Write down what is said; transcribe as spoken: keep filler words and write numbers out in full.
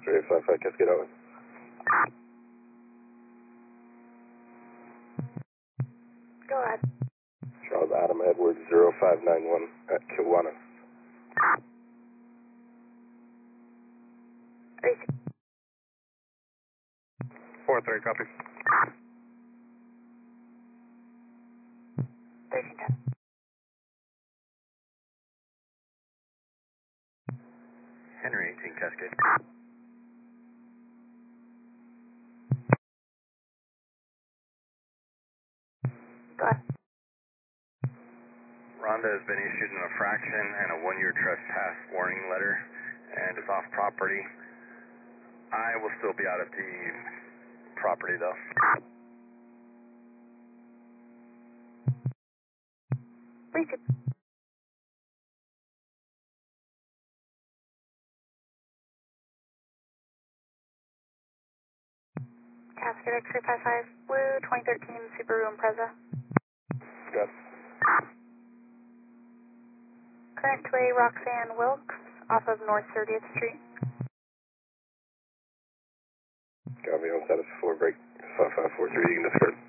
three eight five five, Cascade Island. Go ahead. Charles Adam Edwards, zero five nine one at Kiwanis. four three, copy. thirteen ten. Henry eighteen, Cascade. Go ahead. Rhonda has been issued an infraction and a one-year trespass warning letter, and is off property. I will still be out at the property, though. Receive. Cascade X-ray five five, Blue, twenty thirteen Subaru Impreza. Good. Current to a Roxanne Wilkes off of North thirtieth Street. Copy, on status four break, five five four three, you can discard.